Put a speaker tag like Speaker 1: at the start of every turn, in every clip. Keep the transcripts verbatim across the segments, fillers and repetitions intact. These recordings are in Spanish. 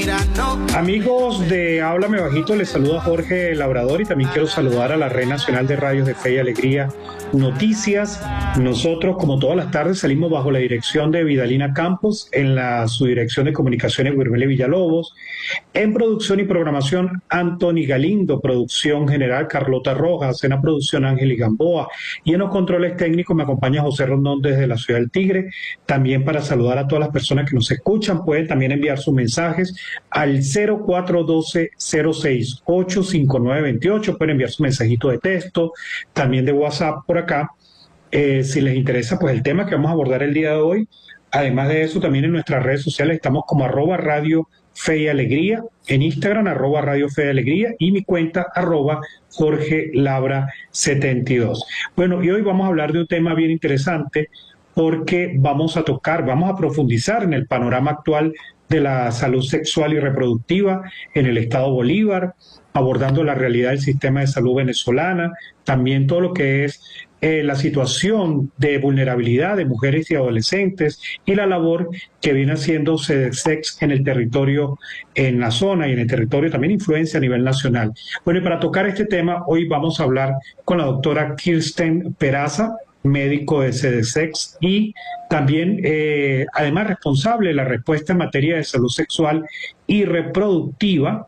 Speaker 1: Amigos de Háblame Bajito, les saluda Jorge Labrador y también quiero saludar a la Red Nacional de Radios de Fe y Alegría Noticias. Nosotros, como todas las tardes, salimos bajo la dirección de Vidalina Campos, en la subdirección de comunicaciones Wirmele Villalobos, en producción y programación Anthony Galindo, producción general Carlota Rojas, en la producción Ángel Gamboa y en los controles técnicos me acompaña José Rondón desde la Ciudad del Tigre. También para saludar a todas las personas que nos escuchan, pueden también enviar sus mensajes al cero cuatro uno dos cero seis ocho cinco nueve dos ocho, pueden enviar su mensajito de texto, también de WhatsApp por acá, eh, si les interesa pues el tema que vamos a abordar el día de hoy. Además de eso, también en nuestras redes sociales estamos como arroba radio fe y alegría, en Instagram arroba radio fe y alegría y mi cuenta arroba Jorge Labra setenta y dos. Bueno, y hoy vamos a hablar de un tema bien interesante porque vamos a tocar, vamos a profundizar en el panorama actual de la salud sexual y reproductiva en el Estado Bolívar, abordando la realidad del sistema de salud venezolana, también todo lo que es eh, la situación de vulnerabilidad de mujeres y adolescentes y la labor que viene haciendo SEDESEX en el territorio, en la zona y en el territorio también influencia a nivel nacional. Bueno, y para tocar este tema, hoy vamos a hablar con la doctora Kirsten Peraza, médico de SEDESEX y también eh, además responsable de la respuesta en materia de salud sexual y reproductiva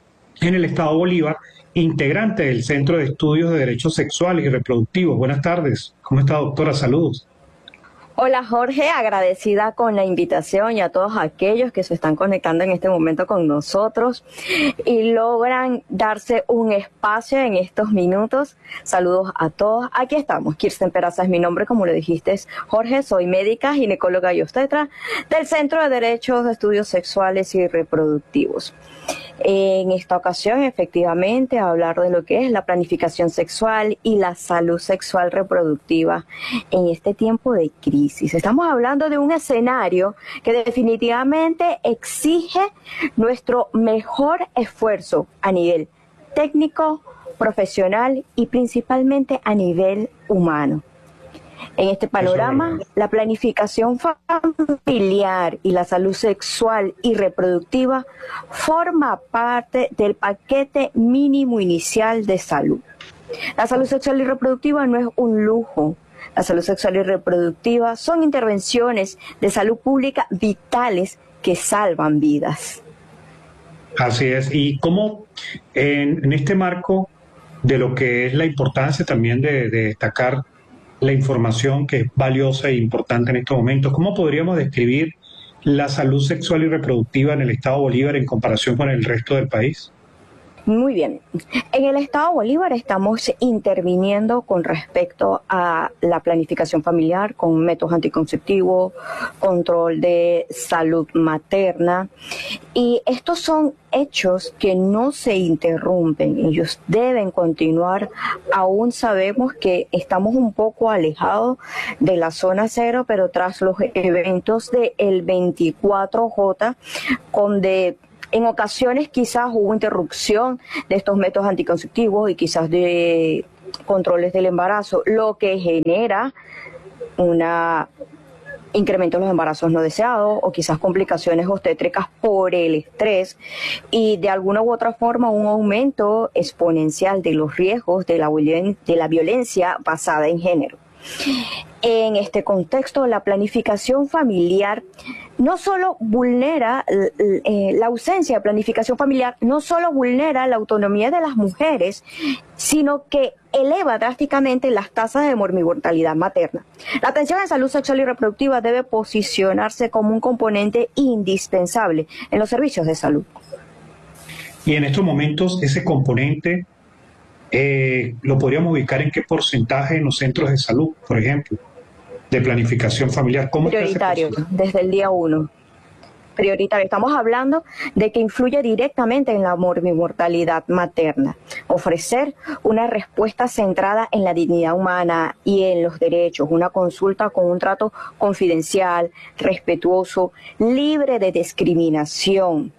Speaker 1: en el Estado Bolívar, integrante del Centro de Estudios de Derechos Sexuales y Reproductivos. Buenas tardes. ¿Cómo está, doctora? Saludos.
Speaker 2: Hola Jorge, agradecida con la invitación y a todos aquellos que se están conectando en este momento con nosotros y logran darse un espacio en estos minutos. Saludos a todos. Aquí estamos. Kirsten Peraza es mi nombre, como le dijiste, Jorge. Soy médica, ginecóloga y obstetra del Centro de Derechos de Estudios Sexuales y Reproductivos. En esta ocasión, efectivamente, a hablar de lo que es la planificación sexual y la salud sexual reproductiva en este tiempo de crisis. Estamos hablando de un escenario que definitivamente exige nuestro mejor esfuerzo a nivel técnico, profesional y principalmente a nivel humano. En este panorama, la planificación familiar y la salud sexual y reproductiva forma parte del paquete mínimo inicial de salud. La salud sexual y reproductiva no es un lujo. La salud sexual y reproductiva son intervenciones de salud pública vitales que salvan vidas.
Speaker 1: Así es. Y cómo en, en este marco de lo que es la importancia también de, de destacar la información que es valiosa e importante en estos momentos, ¿cómo podríamos describir la salud sexual y reproductiva en el Estado Bolívar en comparación con el resto del país?
Speaker 2: Muy bien. En el Estado Bolívar estamos interviniendo con respecto a la planificación familiar con métodos anticonceptivos, control de salud materna, y estos son hechos que no se interrumpen, ellos deben continuar. Aún sabemos que estamos un poco alejados de la zona cero, pero tras los eventos del veinticuatro J, donde en ocasiones quizás hubo interrupción de estos métodos anticonceptivos y quizás de controles del embarazo, lo que genera un incremento en los embarazos no deseados o quizás complicaciones obstétricas por el estrés y de alguna u otra forma un aumento exponencial de los riesgos de la, de la violencia basada en género. En este contexto, la planificación familiar no solo vulnera, eh, la ausencia de planificación familiar no solo vulnera la autonomía de las mujeres, sino que eleva drásticamente las tasas de morbi-mortalidad materna. La atención en salud sexual y reproductiva debe posicionarse como un componente indispensable en los servicios de salud.
Speaker 1: Y en estos momentos ese componente eh, lo podríamos ubicar en qué porcentaje en los centros de salud, por ejemplo, de planificación familiar. ¿Cómo
Speaker 2: prioritario, desde el día uno. Prioritario. Estamos hablando de que influye directamente en la morbi-mortalidad materna. Ofrecer una respuesta centrada en la dignidad humana y en los derechos, una consulta con un trato confidencial, respetuoso, libre de discriminación.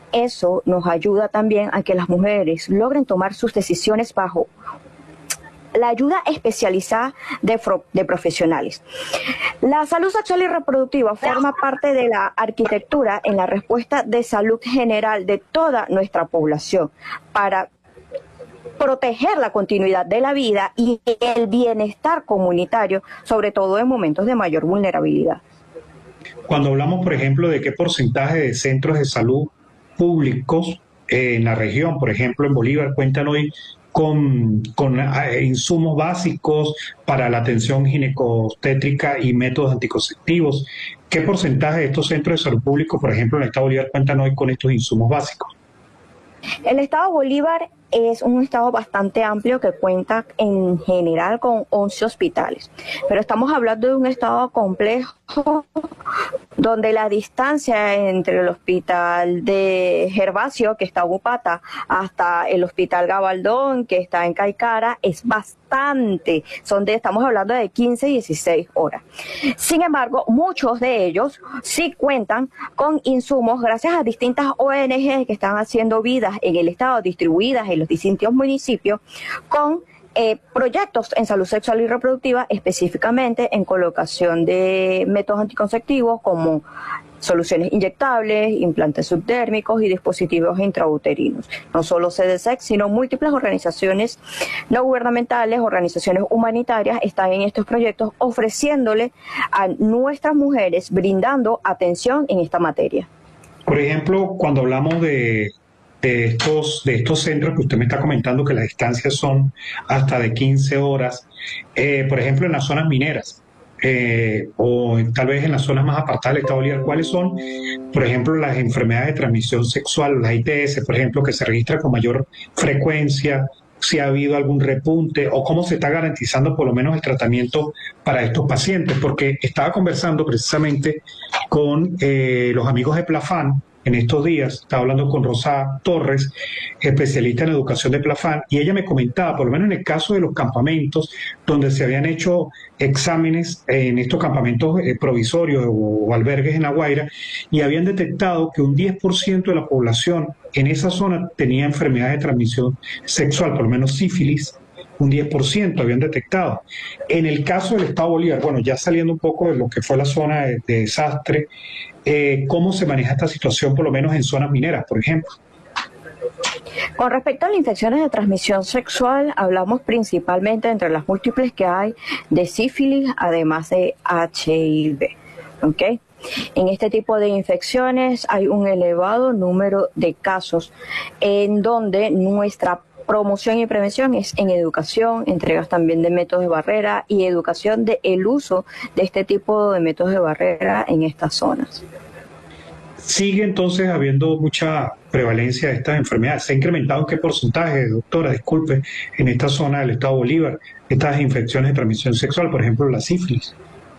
Speaker 2: Eso nos ayuda también a que las mujeres logren tomar sus decisiones bajo la ayuda especializada de, de profesionales. La salud sexual y reproductiva forma parte de la arquitectura en la respuesta de salud general de toda nuestra población para proteger la continuidad de la vida y el bienestar comunitario, sobre todo en momentos de mayor vulnerabilidad.
Speaker 1: Cuando hablamos, por ejemplo, de qué porcentaje de centros de salud públicos eh, en la región, por ejemplo, en Bolívar, cuentan hoy con, con eh, insumos básicos para la atención ginecobstétrica y métodos anticonceptivos, ¿qué porcentaje de estos centros de salud públicos, por ejemplo, en el estado de Bolívar, cuentan hoy con estos insumos básicos?
Speaker 2: El estado de Bolívar es un estado bastante amplio que cuenta en general con once hospitales, pero estamos hablando de un estado complejo donde la distancia entre el hospital de Gervasio, que está en Upata, hasta el hospital Gabaldón, que está en Caicara, es bastante. Son de, estamos hablando de quince, dieciséis horas. Sin embargo, muchos de ellos sí cuentan con insumos gracias a distintas O N G que están haciendo vidas en el estado, distribuidas en los distintos municipios, con Eh, proyectos en salud sexual y reproductiva, específicamente en colocación de métodos anticonceptivos como soluciones inyectables, implantes subdérmicos y dispositivos intrauterinos. No solo CDSEX, sino múltiples organizaciones no gubernamentales, organizaciones humanitarias están en estos proyectos ofreciéndole a nuestras mujeres, brindando atención en esta materia.
Speaker 1: Por ejemplo, cuando hablamos de de estos, de estos centros que usted me está comentando que las distancias son hasta de quince horas, eh, por ejemplo en las zonas mineras eh, o tal vez en las zonas más apartadas del estado de Bolívar, ¿cuáles son, por ejemplo, las enfermedades de transmisión sexual, las I T S, por ejemplo, que se registran con mayor frecuencia, si ha habido algún repunte o cómo se está garantizando por lo menos el tratamiento para estos pacientes? Porque estaba conversando precisamente con eh, los amigos de Plafan en estos días, estaba hablando con Rosa Torres, especialista en educación de Plafan, y ella me comentaba, por lo menos en el caso de los campamentos, donde se habían hecho exámenes en estos campamentos eh, provisorios o, o albergues en La Guaira, y habían detectado que un diez por ciento de la población en esa zona tenía enfermedades de transmisión sexual, por lo menos sífilis, un diez por ciento habían detectado. En el caso del estado de Bolívar, bueno, ya saliendo un poco de lo que fue la zona de, de desastre, eh, ¿cómo se maneja esta situación, por lo menos en zonas mineras, por ejemplo?
Speaker 2: Con respecto a las infecciones de transmisión sexual, hablamos principalmente entre las múltiples que hay de sífilis, además de H I V. ¿Okay? En este tipo de infecciones hay un elevado número de casos en donde nuestra promoción y prevención es en educación, entregas también de métodos de barrera y educación del uso de este tipo de métodos de barrera en estas zonas.
Speaker 1: Sigue entonces habiendo mucha prevalencia de estas enfermedades. ¿Se ha incrementado en qué porcentaje, doctora, disculpe, en esta zona del estado de Bolívar, estas infecciones de transmisión sexual, por ejemplo, la sífilis?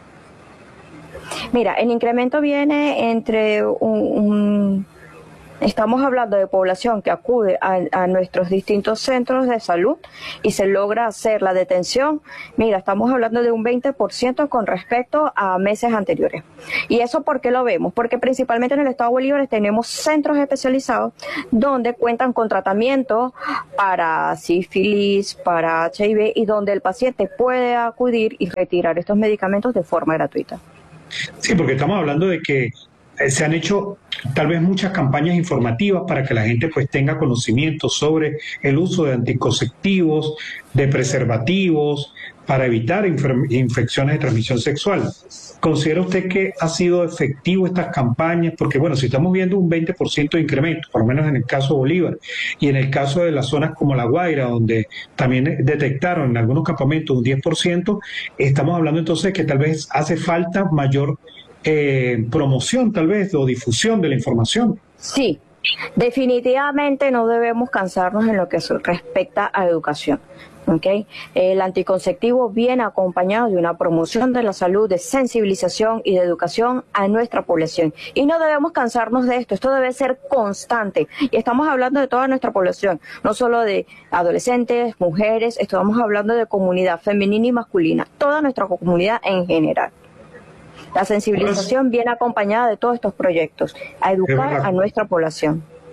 Speaker 2: Mira, el incremento viene entre un... un Estamos hablando de población que acude a, a nuestros distintos centros de salud y se logra hacer la detención. Mira, estamos hablando de un veinte por ciento con respecto a meses anteriores. ¿Y eso por qué lo vemos? Porque principalmente en el estado de Bolívar tenemos centros especializados donde cuentan con tratamiento para sífilis, para H I V y donde el paciente puede acudir y retirar estos medicamentos de forma gratuita.
Speaker 1: Sí, porque estamos hablando de que se han hecho tal vez muchas campañas informativas para que la gente pues tenga conocimiento sobre el uso de anticonceptivos, de preservativos, para evitar infecciones de transmisión sexual. ¿Considera usted que ha sido efectivo estas campañas? Porque bueno, si estamos viendo un veinte por ciento de incremento, por lo menos en el caso de Bolívar, y en el caso de las zonas como La Guaira, donde también detectaron en algunos campamentos un diez por ciento, estamos hablando entonces que tal vez hace falta mayor Eh, promoción tal vez o difusión de la información.
Speaker 2: Sí, definitivamente no debemos cansarnos en lo que respecta a educación. ¿Okay? El anticonceptivo viene acompañado de una promoción de la salud, de sensibilización y de educación a nuestra población. Y no debemos cansarnos de esto, esto debe ser constante. Y estamos hablando de toda nuestra población, no solo de adolescentes, mujeres, estamos hablando de comunidad femenina y masculina, toda nuestra comunidad en general. La sensibilización viene acompañada de todos estos proyectos, a educar a nuestra población.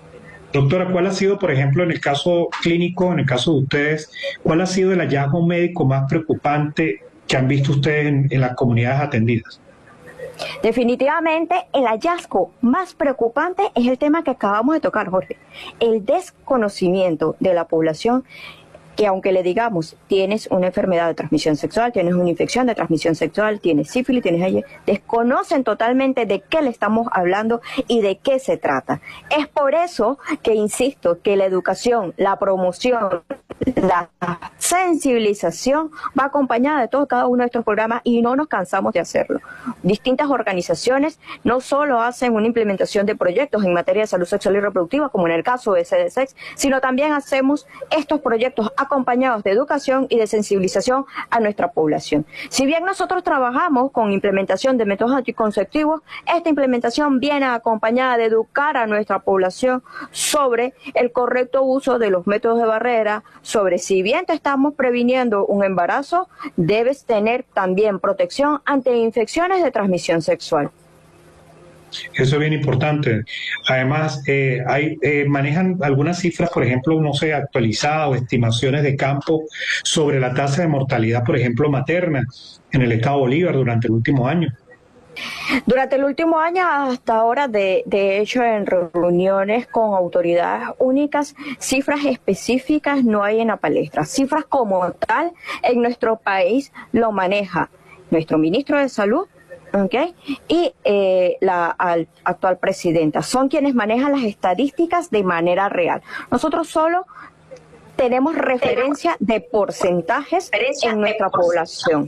Speaker 1: Doctora, ¿cuál ha sido, por ejemplo, en el caso clínico, en el caso de ustedes, cuál ha sido el hallazgo médico más preocupante que han visto ustedes en, en las comunidades atendidas?
Speaker 2: Definitivamente el hallazgo más preocupante es el tema que acabamos de tocar, Jorge, el desconocimiento de la población que aunque le digamos, tienes una enfermedad de transmisión sexual, tienes una infección de transmisión sexual, tienes sífilis, tienes H I V, desconocen totalmente de qué le estamos hablando y de qué se trata. Es por eso que insisto que la educación, la promoción, la sensibilización va acompañada de todo cada uno de estos programas y no nos cansamos de hacerlo. Distintas organizaciones no solo hacen una implementación de proyectos en materia de salud sexual y reproductiva, como en el caso de C D S E X, sino también hacemos estos proyectos acompañados de educación y de sensibilización a nuestra población. Si bien nosotros trabajamos con implementación de métodos anticonceptivos, esta implementación viene acompañada de educar a nuestra población sobre el correcto uso de los métodos de barrera, sobre si bien te estamos previniendo un embarazo, debes tener también protección ante infecciones de transmisión sexual.
Speaker 1: Eso es bien importante. Además, eh, hay, eh, manejan algunas cifras, por ejemplo, no sé, actualizadas o estimaciones de campo sobre la tasa de mortalidad, por ejemplo, materna en el estado Bolívar durante el último año.
Speaker 2: Durante el último año hasta ahora, de, de hecho, en reuniones con autoridades únicas, cifras específicas no hay en la palestra. Cifras como tal en nuestro país lo maneja nuestro ministro de Salud, ¿okay? Y eh, la al, actual presidenta. Son quienes manejan las estadísticas de manera real. Nosotros solo tenemos referencia de porcentajes en nuestra población.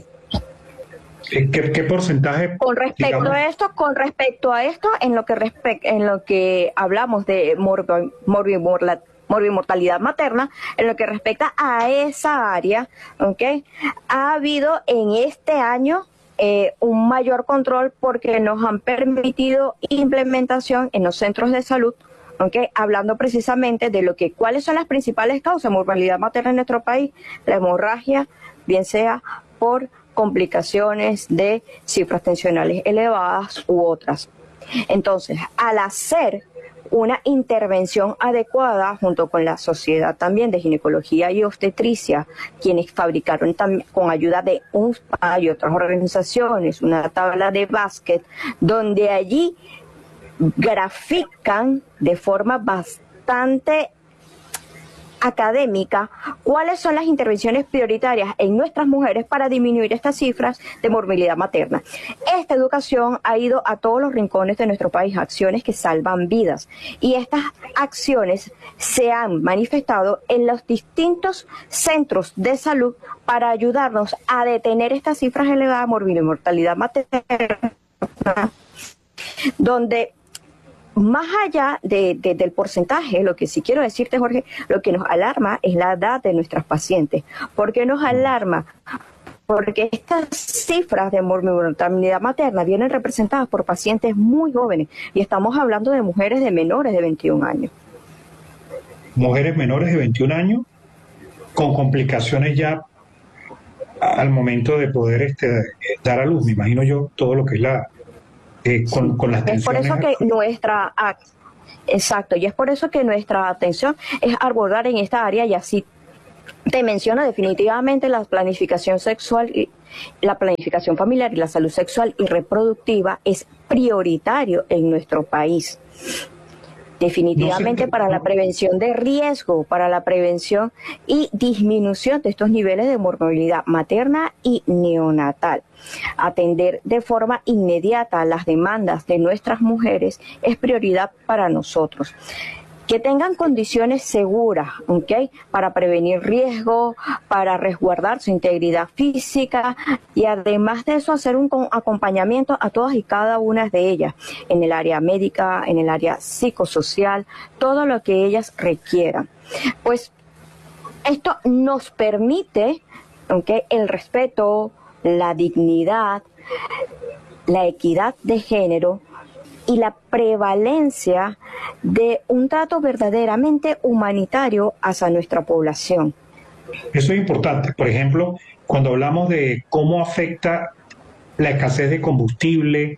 Speaker 1: ¿Qué, qué porcentaje?
Speaker 2: Con respecto digamos, a esto, con respecto a esto, en lo que respe en lo que hablamos de morbi morbimorla morbimortalidad materna, en lo que respecta a esa área, ¿okay? Ha habido en este año Eh, un mayor control porque nos han permitido implementación en los centros de salud, ¿okay? Hablando precisamente de lo que cuáles son las principales causas de mortalidad materna en nuestro país, la hemorragia, bien sea por complicaciones de cifras tensionales elevadas u otras. Entonces, al hacer una intervención adecuada junto con la sociedad también de ginecología y obstetricia, quienes fabricaron también con ayuda de U N S P A y otras organizaciones una tabla de básquet donde allí grafican de forma bastante académica cuáles son las intervenciones prioritarias en nuestras mujeres para disminuir estas cifras de morbilidad materna. Esta educación ha ido a todos los rincones de nuestro país, acciones que salvan vidas, y estas acciones se han manifestado en los distintos centros de salud para ayudarnos a detener estas cifras elevadas de morbilidad y mortalidad materna, donde más allá de, de, del porcentaje, lo que sí quiero decirte, Jorge, lo que nos alarma es la edad de nuestras pacientes. ¿Por qué nos alarma? Porque estas cifras de morbilidad materna vienen representadas por pacientes muy jóvenes y estamos hablando de mujeres de menores de veintiún años.
Speaker 1: Mujeres menores de veintiún años con complicaciones ya al momento de poder este, dar a luz, me imagino yo, todo lo que es la... Eh, con,
Speaker 2: sí.
Speaker 1: con las
Speaker 2: es por eso que nuestra exacto y es por eso que nuestra atención es abordar en esta área, y así te menciona definitivamente la planificación sexual y la planificación familiar y la salud sexual y reproductiva es prioritario en nuestro país. Definitivamente no sé, para la prevención de riesgo, para la prevención y disminución de estos niveles de morbilidad materna y neonatal. Atender de forma inmediata las demandas de nuestras mujeres es prioridad para nosotros. Que tengan condiciones seguras, ¿okay? Para prevenir riesgo, para resguardar su integridad física y además de eso hacer un acompañamiento a todas y cada una de ellas en el área médica, en el área psicosocial, todo lo que ellas requieran. Pues esto nos permite, ¿okay? El respeto, la dignidad, la equidad de género y la prevalencia de un trato verdaderamente humanitario hacia nuestra población.
Speaker 1: Eso es importante. Por ejemplo, cuando hablamos de cómo afecta la escasez de combustible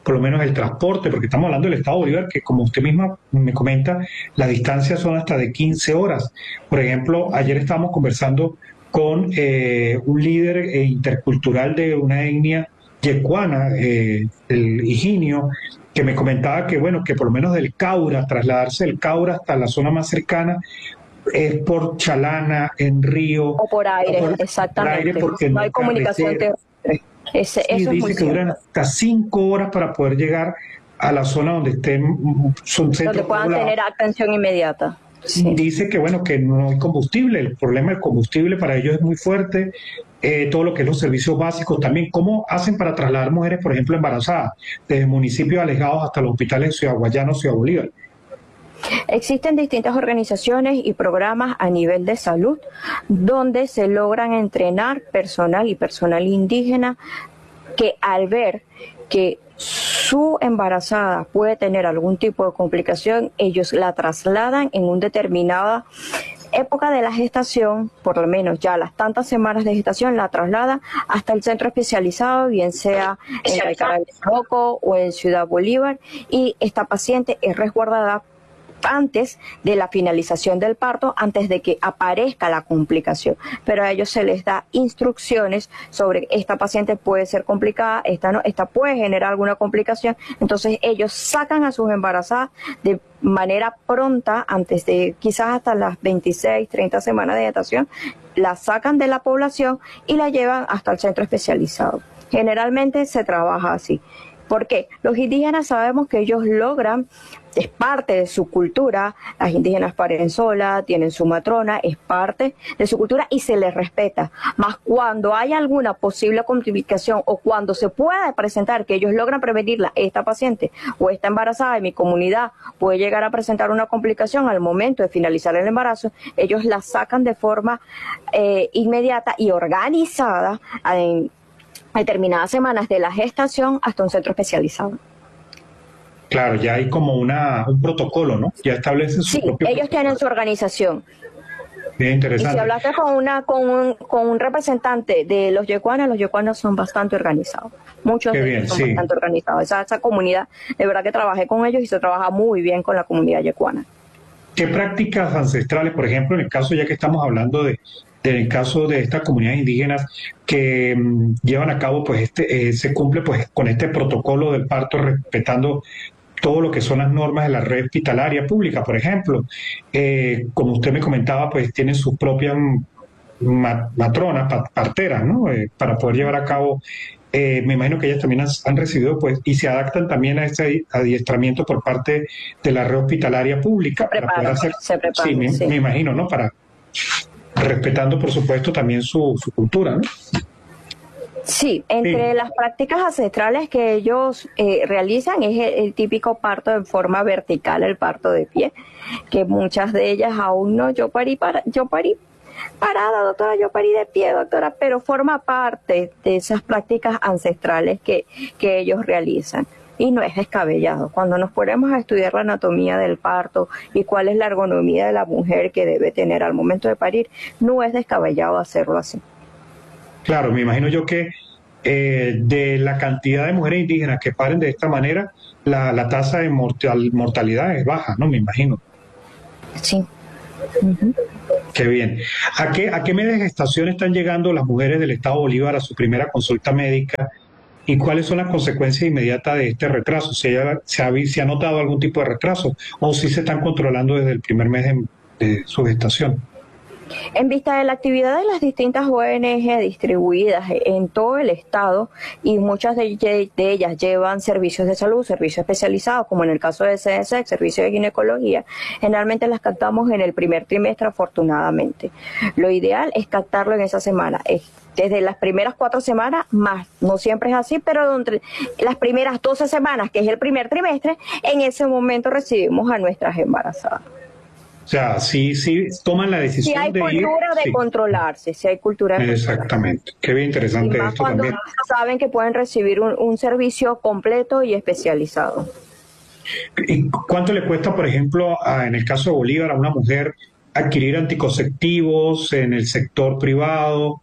Speaker 1: por lo menos el transporte, porque estamos hablando del Estado Bolívar, que como usted misma me comenta, las distancias son hasta de quince horas. Por ejemplo, ayer estábamos conversando con eh, un líder eh, intercultural de una etnia yecuana, eh, el Higinio, que me comentaba que, bueno, que por lo menos del Caura, trasladarse del Caura hasta la zona más cercana, es por Chalana, en río.
Speaker 2: O por aire,
Speaker 1: por,
Speaker 2: exactamente.
Speaker 1: Por aire porque
Speaker 2: no hay comunicación terrestre. Ese,
Speaker 1: sí,
Speaker 2: eso
Speaker 1: dice
Speaker 2: es
Speaker 1: que
Speaker 2: muy
Speaker 1: duran hasta cinco horas para poder llegar a la zona donde estén, son centros
Speaker 2: donde puedan
Speaker 1: poblados.
Speaker 2: tener atención inmediata. Sí.
Speaker 1: Dice que bueno, que no hay combustible, el problema del combustible para ellos es muy fuerte, eh, todo lo que es los servicios básicos también. ¿Cómo hacen para trasladar mujeres, por ejemplo, embarazadas, desde municipios alejados hasta los hospitales de Ciudad Guayana o Ciudad Bolívar?
Speaker 2: Existen distintas organizaciones y programas a nivel de salud donde se logran entrenar personal y personal indígena que al ver que su embarazada puede tener algún tipo de complicación, ellos la trasladan en una determinada época de la gestación, por lo menos ya las tantas semanas de gestación, la trasladan hasta el centro especializado, bien sea en Carabobo o en Ciudad Bolívar, y esta paciente es resguardada antes de la finalización del parto, antes de que aparezca la complicación. Pero a ellos se les da instrucciones sobre esta paciente puede ser complicada, esta no, esta puede generar alguna complicación. Entonces ellos sacan a sus embarazadas de manera pronta, antes de quizás hasta las veintiséis, treinta semanas de gestación, la sacan de la población y la llevan hasta el centro especializado. Generalmente se trabaja así. ¿Por qué? Los indígenas sabemos que ellos logran, es parte de su cultura, las indígenas paren sola, tienen su matrona, es parte de su cultura y se les respeta. Más cuando hay alguna posible complicación o cuando se pueda presentar que ellos logran prevenirla, esta paciente o esta embarazada de mi comunidad puede llegar a presentar una complicación al momento de finalizar el embarazo, ellos la sacan de forma eh, inmediata y organizada en determinadas semanas de la gestación hasta un centro especializado.
Speaker 1: Claro, ya hay como una, un protocolo, ¿no? Ya establecen su
Speaker 2: sí,
Speaker 1: propio
Speaker 2: ellos
Speaker 1: protocolo.
Speaker 2: tienen su organización.
Speaker 1: Bien interesante.
Speaker 2: Y si hablaste con una con un, con un representante de los yecuanos, los yecuanos son bastante organizados. Muchos
Speaker 1: Qué
Speaker 2: de
Speaker 1: bien,
Speaker 2: ellos son
Speaker 1: sí.
Speaker 2: bastante organizados. Esa, esa comunidad, de verdad que trabajé con ellos y se trabaja muy bien con la comunidad yecuana.
Speaker 1: ¿Qué prácticas ancestrales, por ejemplo, en el caso, ya que estamos hablando de, en el caso de estas comunidades indígenas que mmm, llevan a cabo, pues este, eh, se cumple pues con este protocolo del parto respetando todo lo que son las normas de la red hospitalaria pública, por ejemplo? Eh, como usted me comentaba, pues tienen sus propias matronas, parteras, ¿no? Eh, para poder llevar a cabo, eh, me imagino que ellas también han, han recibido, pues, y se adaptan también a ese adiestramiento por parte de la red hospitalaria pública.
Speaker 2: Se prepara,
Speaker 1: para poder hacer,
Speaker 2: se prepara,
Speaker 1: sí, me,
Speaker 2: sí.
Speaker 1: me imagino, ¿no? Para respetando, por supuesto, también su, su cultura, ¿no?
Speaker 2: Sí, entre sí. las prácticas ancestrales que ellos eh, realizan es el, el típico parto en forma vertical, el parto de pie, que muchas de ellas aún no, yo parí, para, yo parí parada, doctora, yo parí de pie, doctora, pero forma parte de esas prácticas ancestrales que, que ellos realizan. Y no es descabellado. Cuando nos ponemos a estudiar la anatomía del parto y cuál es la ergonomía de la mujer que debe tener al momento de parir, no es descabellado hacerlo así.
Speaker 1: Claro, me imagino yo que eh, de la cantidad de mujeres indígenas que paren de esta manera, la, la tasa de mortal, mortalidad es baja, ¿no? Me imagino.
Speaker 2: Sí. Uh-huh.
Speaker 1: Qué bien. ¿A qué, a qué media de gestación están llegando las mujeres del Estado Bolívar a su primera consulta médica? ¿Y cuáles son las consecuencias inmediatas de este retraso? ¿Se ha, se ha, se ha notado algún tipo de retraso? ¿O si se están controlando desde el primer mes de, de su gestación?
Speaker 2: En vista de la actividad de las distintas O N G distribuidas en todo el estado, y muchas de, de ellas llevan servicios de salud, servicios especializados, como en el caso de C S E C, servicio de ginecología, generalmente las captamos en el primer trimestre, afortunadamente. Lo ideal es captarlo en esa semana, es desde las primeras cuatro semanas, más, no siempre es así, pero donde las primeras doce semanas, que es el primer trimestre, en ese momento recibimos a nuestras embarazadas.
Speaker 1: O sea, sí, sí toman la decisión
Speaker 2: si hay
Speaker 1: de ir.
Speaker 2: cultura de sí. controlarse, si hay cultura de
Speaker 1: Exactamente. Qué bien interesante
Speaker 2: y más
Speaker 1: esto
Speaker 2: cuando
Speaker 1: también.
Speaker 2: Saben que pueden recibir un, un servicio completo y especializado.
Speaker 1: ¿Y cuánto le cuesta, por ejemplo, a, en el caso de Bolívar, a una mujer adquirir anticonceptivos en el sector privado?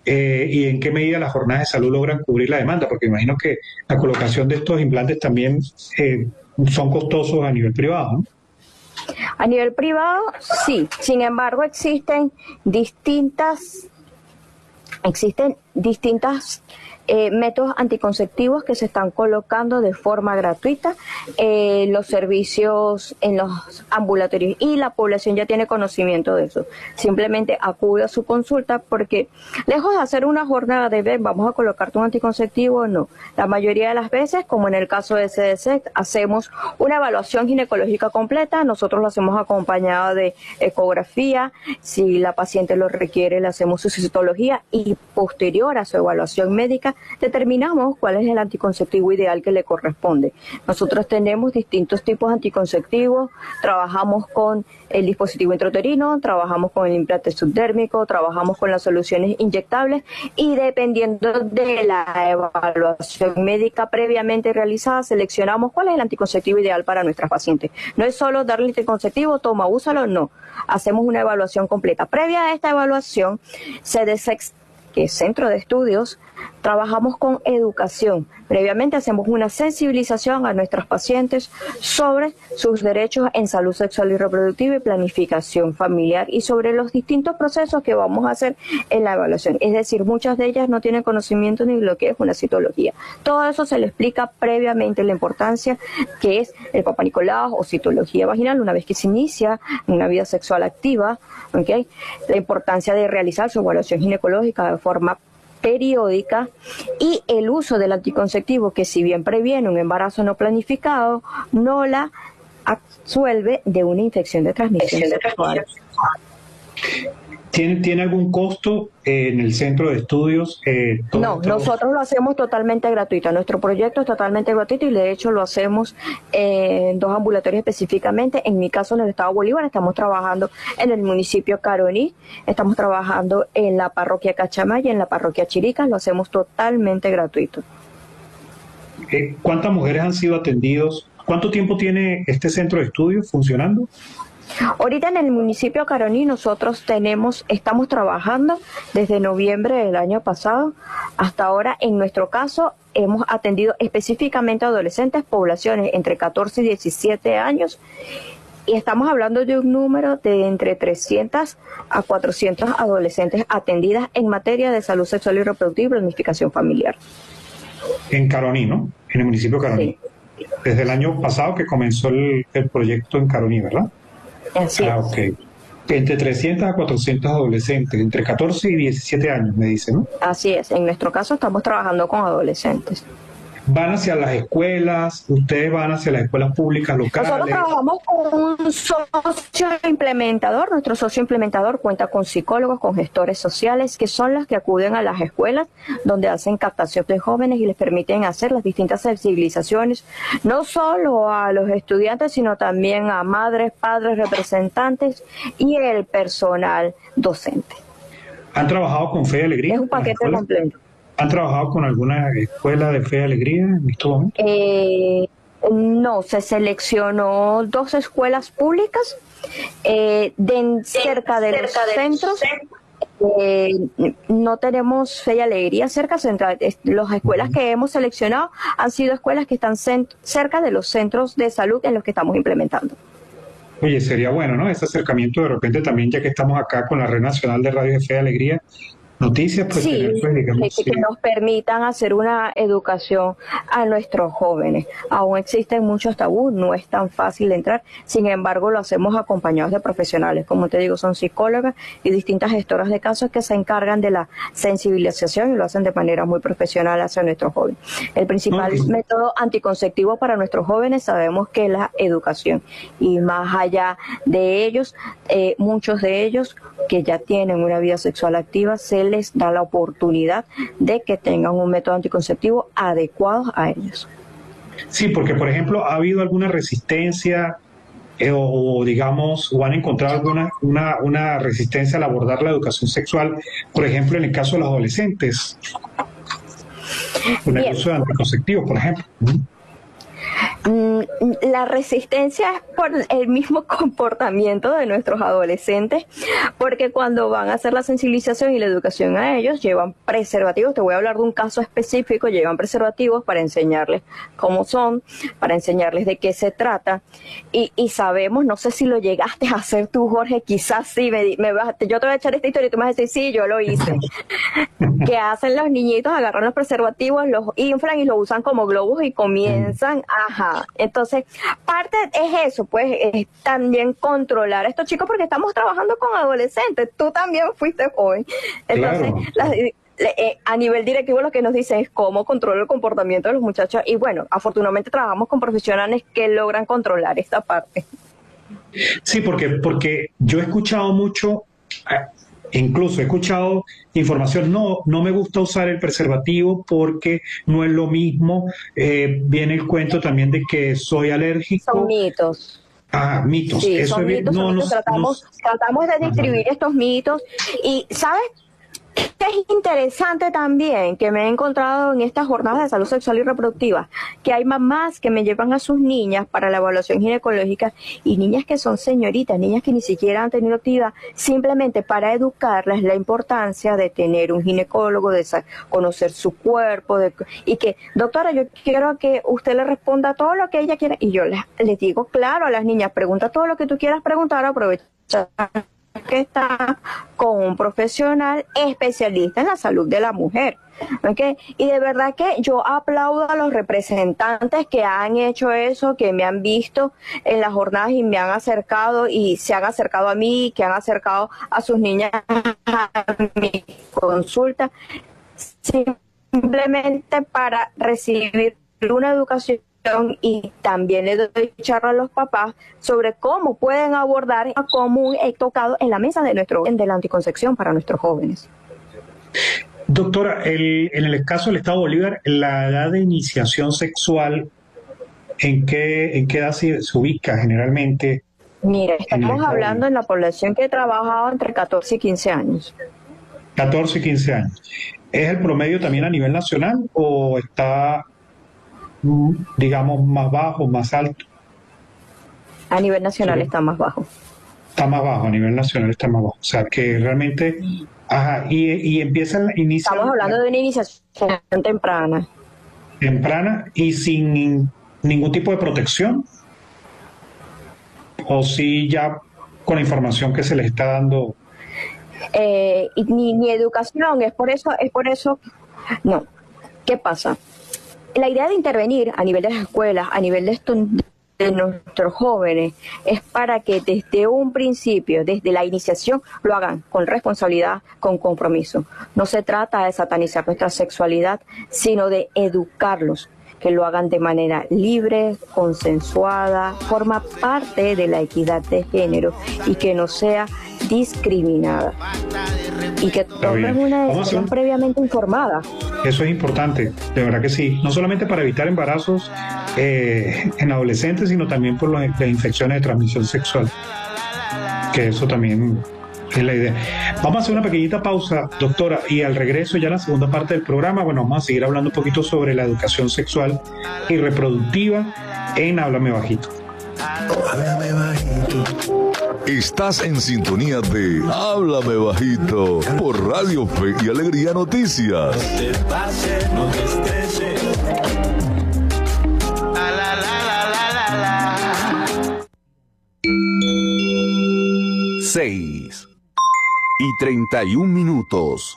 Speaker 1: eh, y en qué medida las jornadas de salud logran cubrir la demanda, porque imagino que la colocación de estos implantes también eh, son costosos a nivel privado, ¿no?
Speaker 2: A nivel privado, sí. Sin embargo, existen distintas, existen distintas eh, métodos anticonceptivos que se están colocando de forma gratuita en eh, los servicios, en los ambulatorios, y la población ya tiene conocimiento de eso. Simplemente acude a su consulta, porque lejos de hacer una jornada de ver, vamos a colocarte un anticonceptivo, no. La mayoría de las veces, como en el caso de C D C, hacemos una evaluación ginecológica completa. Nosotros lo hacemos acompañado de ecografía. Si la paciente lo requiere, le hacemos su citología, y posterior a su evaluación médica determinamos cuál es el anticonceptivo ideal que le corresponde. Nosotros tenemos distintos tipos de anticonceptivos, trabajamos con el dispositivo intrauterino, trabajamos con el implante subdérmico, trabajamos con las soluciones inyectables, y dependiendo de la evaluación médica previamente realizada, seleccionamos cuál es el anticonceptivo ideal para nuestras pacientes. No es solo darle anticonceptivo, toma, úsalo, no. Hacemos una evaluación completa. Previa a esta evaluación, se desex que es Centro de Estudios, trabajamos con educación. Previamente hacemos una sensibilización a nuestras pacientes sobre sus derechos en salud sexual y reproductiva y planificación familiar, y sobre los distintos procesos que vamos a hacer en la evaluación. Es decir, muchas de ellas no tienen conocimiento ni de lo que es una citología. Todo eso se le explica previamente, la importancia que es el Papá Nicolau o citología vaginal una vez que se inicia una vida sexual activa, ¿okay? La importancia de realizar su evaluación ginecológica de forma periódica, y el uso del anticonceptivo, que si bien previene un embarazo no planificado, no la absuelve de una infección de transmisión sexual.
Speaker 1: ¿Tiene, ¿Tiene algún costo eh, en el centro de estudios? Eh, todo,
Speaker 2: no,
Speaker 1: todo...
Speaker 2: nosotros lo hacemos totalmente gratuito. Nuestro proyecto es totalmente gratuito, y de hecho lo hacemos en dos ambulatorios específicamente. En mi caso, en el estado Bolívar, estamos trabajando en el municipio Caroní, estamos trabajando en la parroquia Cachamay y en la parroquia Chiricas. Lo hacemos totalmente gratuito.
Speaker 1: Eh, ¿Cuántas mujeres han sido atendidos? ¿Cuánto tiempo tiene este centro de estudios funcionando?
Speaker 2: Ahorita en el municipio Caroní nosotros tenemos, estamos trabajando desde noviembre del año pasado hasta ahora. En nuestro caso hemos atendido específicamente a adolescentes, poblaciones entre catorce y diecisiete años, y estamos hablando de un número de entre trescientas a cuatrocientas adolescentes atendidas en materia de salud sexual y reproductiva y planificación familiar.
Speaker 1: En Caroní, ¿no? En el municipio Caroní. Sí. Desde el año pasado que comenzó el, el proyecto en Caroní, ¿verdad?
Speaker 2: Así
Speaker 1: ah,
Speaker 2: es.
Speaker 1: Ok. Entre trescientas a cuatrocientas adolescentes, entre catorce y diecisiete años, me dice, ¿no?
Speaker 2: Así es. En nuestro caso estamos trabajando con adolescentes.
Speaker 1: ¿Van hacia las escuelas? ¿Ustedes van hacia las escuelas públicas locales?
Speaker 2: Nosotros trabajamos con un socio implementador. Nuestro socio implementador cuenta con psicólogos, con gestores sociales, que son los que acuden a las escuelas donde hacen captación de jóvenes y les permiten hacer las distintas sensibilizaciones, no solo a los estudiantes, sino también a madres, padres, representantes y el personal docente.
Speaker 1: ¿Han trabajado con Fe y Alegría?
Speaker 2: Es un paquete completo.
Speaker 1: ¿Han trabajado con alguna escuela de Fe y Alegría en estos momentos?
Speaker 2: Eh, no, se seleccionó dos escuelas públicas eh, de, cerca de cerca los de centros. Eh, no tenemos Fe y Alegría cerca. Central. Las escuelas que hemos seleccionado han sido escuelas que están cerca de los centros de salud en los que estamos implementando.
Speaker 1: Oye, sería bueno, ¿no? Ese acercamiento de repente también, ya que estamos acá con la Red Nacional de Radio de Fe y Alegría, noticias, pues,
Speaker 2: sí,
Speaker 1: tener, pues, digamos,
Speaker 2: que,
Speaker 1: sí.
Speaker 2: que nos permitan hacer una educación a nuestros jóvenes. Aún existen muchos tabús, no es tan fácil entrar, sin embargo lo hacemos acompañados de profesionales, como te digo, son psicólogas y distintas gestoras de casos que se encargan de la sensibilización y lo hacen de manera muy profesional hacia nuestros jóvenes. El principal okay. método anticonceptivo para nuestros jóvenes sabemos que es la educación, y más allá de ellos, eh, muchos de ellos que ya tienen una vida sexual activa, se les da la oportunidad de que tengan un método anticonceptivo adecuado a ellos.
Speaker 1: Sí, porque por ejemplo, ¿ha habido alguna resistencia eh, o, o digamos, o han encontrado alguna una, una resistencia al abordar la educación sexual, por ejemplo, en el caso de los adolescentes, con el uso de anticonceptivos, por ejemplo?
Speaker 2: Mm, la resistencia es por el mismo comportamiento de nuestros adolescentes, porque cuando van a hacer la sensibilización y la educación a ellos, llevan preservativos. Te voy a hablar de un caso específico, llevan preservativos para enseñarles cómo son, para enseñarles de qué se trata, y, y sabemos, no sé si lo llegaste a hacer tú, Jorge, quizás sí, me, me vas, yo te voy a echar esta historia y tú me vas a decir, sí, yo lo hice. Que hacen los niñitos, agarran los preservativos, los inflan y los usan como globos y comienzan, ajá. Entonces, parte es eso, pues, es también controlar a estos chicos, porque estamos trabajando con adolescentes, tú también fuiste joven. Entonces, claro. las, eh, a nivel directivo lo que nos dicen es cómo controlar el comportamiento de los muchachos, y bueno, afortunadamente trabajamos con profesionales que logran controlar esta parte.
Speaker 1: Sí, porque, porque yo he escuchado mucho... Incluso he escuchado información, no, no me gusta usar el preservativo porque no es lo mismo. Eh, viene el cuento también de que soy alérgico.
Speaker 2: Son mitos.
Speaker 1: Ah, mitos.
Speaker 2: Sí,
Speaker 1: Eso
Speaker 2: son
Speaker 1: es
Speaker 2: mitos,
Speaker 1: bien. No,
Speaker 2: son mitos.
Speaker 1: no,
Speaker 2: Tratamos,
Speaker 1: no,
Speaker 2: tratamos de distribuir ajá. estos mitos. Y, ¿sabes? Es interesante también que me he encontrado en estas jornadas de salud sexual y reproductiva, que hay mamás que me llevan a sus niñas para la evaluación ginecológica, y niñas que son señoritas, niñas que ni siquiera han tenido actividad, simplemente para educarlas la importancia de tener un ginecólogo, de conocer su cuerpo, de, y que, doctora, yo quiero que usted le responda todo lo que ella quiera, y yo les, les digo, claro, a las niñas, pregunta todo lo que tú quieras preguntar, aprovecha que está con un profesional especialista en la salud de la mujer, ¿okay? Y de verdad que yo aplaudo a los representantes que han hecho eso, que me han visto en las jornadas y me han acercado y se han acercado a mí, que han acercado a sus niñas a mi consulta, simplemente para recibir una educación. Y también le doy charla a los papás sobre cómo pueden abordar a común he tocado en la mesa de nuestro de la anticoncepción para nuestros jóvenes.
Speaker 1: Doctora, el, en el caso del Estado Bolívar, la edad de iniciación sexual, ¿en qué, en qué edad se, se ubica generalmente?
Speaker 2: Mira, estamos hablando en la población que he trabajado entre catorce y quince años.
Speaker 1: catorce y quince años. ¿Es el promedio también a nivel nacional o está, digamos, más bajo, más alto?
Speaker 2: A nivel nacional
Speaker 1: Sí.
Speaker 2: está más bajo.
Speaker 1: Está más bajo, a nivel nacional está más bajo. O sea, que realmente... Ajá, y, y empieza... Inicia
Speaker 2: Estamos hablando de una iniciación temprana.
Speaker 1: temprana y sin ningún tipo de protección. O si ya con la información que se les está dando...
Speaker 2: Eh, y ni, ni educación, es por eso, es por eso... No. ¿Qué pasa? La idea de intervenir a nivel de las escuelas, a nivel de, esto, de nuestros jóvenes, es para que desde un principio, desde la iniciación, lo hagan con responsabilidad, con compromiso. No se trata de satanizar nuestra sexualidad, sino de educarlos, que lo hagan de manera libre, consensuada, forma parte de la equidad de género y que no sea discriminada. Y que tomen una decisión previamente informada.
Speaker 1: Eso es importante, de verdad que sí. No solamente para evitar embarazos eh, en adolescentes, sino también por las infecciones de transmisión sexual. Que eso también es la idea. Vamos a hacer una pequeñita pausa, doctora, y al regreso ya en la segunda parte del programa, bueno, vamos a seguir hablando un poquito sobre la educación sexual y reproductiva en Háblame Bajito.
Speaker 3: Háblame Bajito. Estás en sintonía de Háblame Bajito por Radio Fe y Alegría Noticias. No te pases, no te estreses. La, la, la, la, la, la. Seis y treinta y un minutos.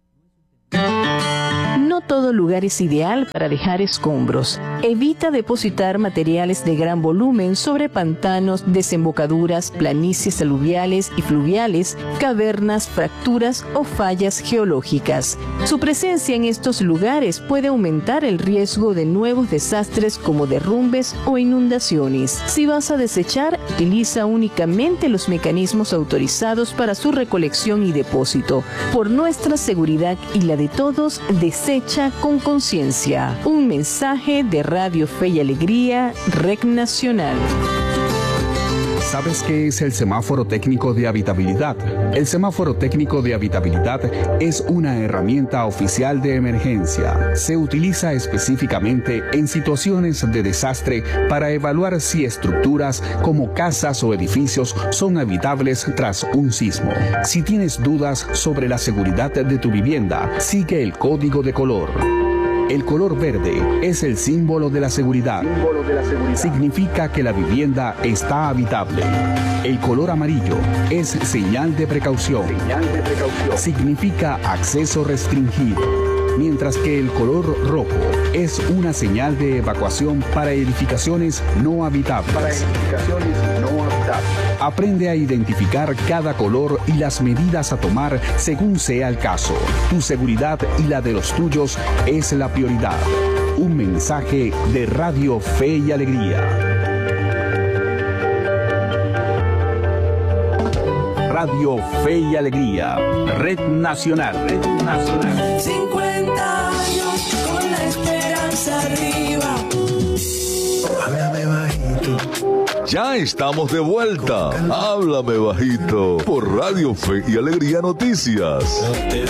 Speaker 4: No todo lugar es ideal para dejar escombros. Evita depositar materiales de gran volumen sobre pantanos, desembocaduras, planicies aluviales y fluviales, cavernas, fracturas o fallas geológicas. Su presencia en estos lugares puede aumentar el riesgo de nuevos desastres como derrumbes o inundaciones. Si vas a desechar, utiliza únicamente los mecanismos autorizados para su recolección y depósito. Por nuestra seguridad y la de todos, desecha con conciencia. Un mensaje de Radio Fe y Alegría, Red Nacional.
Speaker 5: ¿Sabes qué es el semáforo técnico de habitabilidad? El semáforo técnico de habitabilidad es una herramienta oficial de emergencia. Se utiliza específicamente en situaciones de desastre para evaluar si estructuras como casas o edificios son habitables tras un sismo. Si tienes dudas sobre la seguridad de tu vivienda, sigue el código de color. El color verde es el símbolo de la seguridad. Significa que la vivienda está habitable. El color amarillo es señal de precaución. Significa acceso restringido. Mientras que el color rojo es una señal de evacuación para edificaciones no habitables. Para edificaciones no habitables. Aprende a identificar cada color y las medidas a tomar según sea el caso. Tu seguridad y la de los tuyos es la prioridad. Un mensaje de Radio Fe y Alegría. Radio Fe y Alegría, Red Nacional, Red Nacional.
Speaker 6: cincuenta años con la esperanza arriba.
Speaker 3: Háblame bajito. Ya estamos de vuelta. Háblame bajito por Radio Fe y Alegría Noticias.